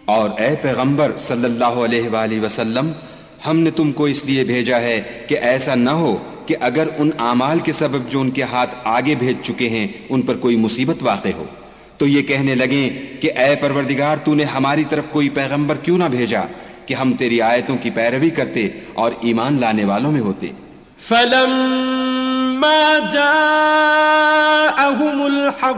और ए पैगंबर सल्लल्लाहु अलैहि वसल्लम, हमने तुमको इसलिए भेजा है कि ऐसा न हो कि अगर उन आमाल के सबब जो उनके हाथ आगे भेज चुके हैं उन पर कोई मुसीबत वाक़े हो तो ये कहने लगे कि ए परवरदिगार, तूने हमारी तरफ कोई पैगंबर क्यों ना भेजा कि हम तेरी आयतों की पैरवी करते और ईमान लाने वालों में होते। फलम्मा जाअहुमुल हक़